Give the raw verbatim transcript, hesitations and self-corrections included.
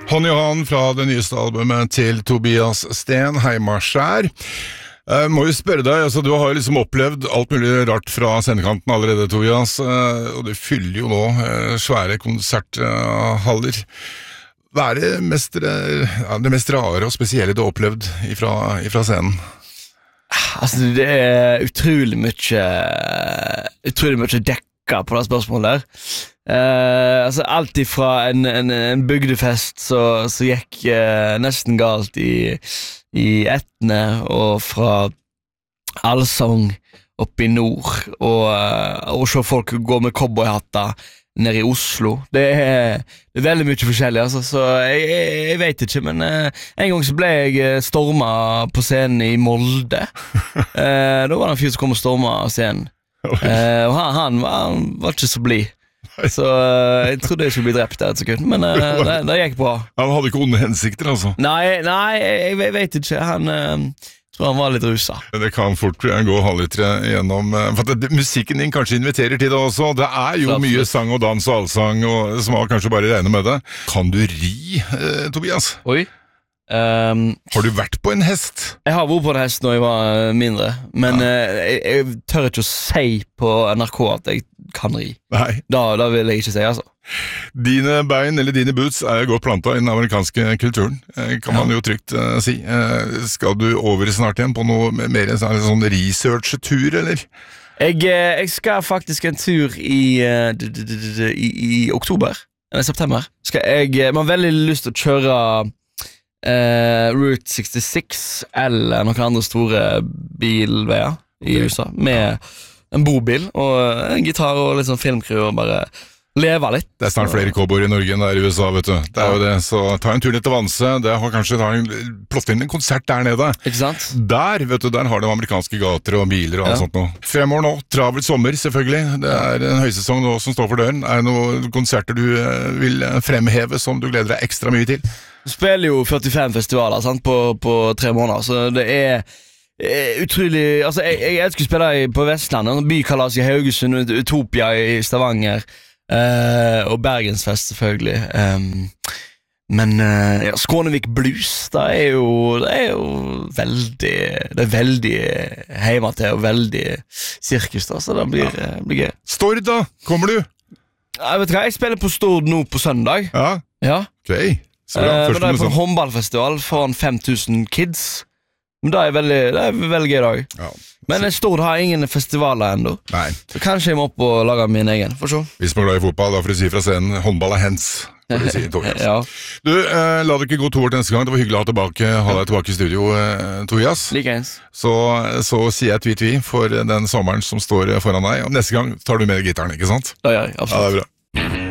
Hånd i hånd fra det nyeste albumet til Tobias Sten, Heimaskjær. Jeg må jo spørre deg, altså, du har jo liksom opplevd alt mulig rart fra scenekanten allerede, Tobias, og du fyller jo nå svære konserthaller. Hva er det mest, ja, det mest rare og spesielle du har opplevd ifra, ifra scenen? Altså, det er utrolig mye utrolig mye dekka på det spørsmålet der. Eh, altså alt ifra en, en, en bygdefest så, så gikk eh, nesten galt i, i Etne, og fra allsang opp i nord, og, og se folk gå med cowboyhatter nede i Oslo. Det er, det er veldig mye forskjellig, altså, så jeg, jeg, jeg vet ikke, men eh, en gang så ble jeg stormet på scenen i Molde. eh, Da var det en fyr som kom og stormet scenen, eh, og han, han, var, han var ikke så blid. Så uh, jeg trodde jeg skulle bli drept der et sekund, men uh, det, det gikk bra. Han hadde ikke onde hensikter, altså? Nei, nei jeg, jeg vet ikke. Han uh, tror han var litt rusa. Det kan fort gå halvlitre gjennom, for det, musikken din kanskje inviterer til det også. Det er jo Absolutt. Mye sang og dans og allsang, og, som har kanskje bare regnet med det. Kan du ri, eh, Tobias? Oi. Um, har du vært på en hest? Jeg har vært på en hest når jeg var mindre, men ja. uh, jeg, jeg tør ikke å si på N R K at jeg kan ri. Nei. Da, da vil jeg ikke si, altså. Dine bein, eller dine boots, er jo godt plantet i den amerikanske kulturen, kan man jo trygt uh, si. Uh, skal du over snart igjen på noe mer en sånn research-tur, eller? Jeg, jeg skal faktisk en tur i, uh, d -d -d -d i, i oktober, eller september. Skal jeg, jeg har veldig lyst til å kjøre Uh, Route sekstiseks eller noen andre store bilveier i U S A med en bobil og en gitar og litt sånn filmcrew og bare leve litt. Det er snart flere cowboyer i Norge enn det er i U S A, vet du. Det er jo det, så ta en tur ned til Vanse. Det har kanskje ta en, plott inn en konsert der nede. Ikke sant? Der, vet du, der har de amerikanske gater og biler og alt ja. Sånt noe. Fremover nå, travelt sommer selvfølgelig. Det er en høysesong nå som står for døren. Er det noen konserter du vil fremheve som du gleder deg ekstra mye til? Vi spiller jo førtifem festivaler sant, på, på tre måneder, så det er eh, utrolig. Altså, jeg, jeg elsker å spille på Vestlandet, Bykalas i Haugesund, Utopia i Stavanger, eh, og Bergensfest selvfølgelig. Um, men eh, ja, Skånevik Blues, det er jo, det er jo veldig, det er veldig hjemme til og veldig sirkus, da, så det blir, ja. blir gøy. Stord da, kommer du? Jeg vet hva, jeg spiller på Stord nå på søndag. Ja, ja. ok. Så bra, uh, men det er på en håndballfestival foran fem tusen kids. Men det er veldig, det er veldig gøy dag. Ja. Men Stord har ingen festivaler enda. Nei. Så kanskje jeg må opp og lage min egen. For så. Hvis man er glad i fotball, da får du si fra scenen håndball er hens. Si, ja. Du, eh, la deg ikke gå to år til neste gang. Det var hyggelig å ha, tilbake, ha deg tilbake i studio, eh, Tobias. Likeens. Så, så sier jeg tvi-tvi for den sommeren som står foran deg. Og neste gang tar du med gitaren, ikke sant? Ja, ja, absolutt. Ja, det er bra.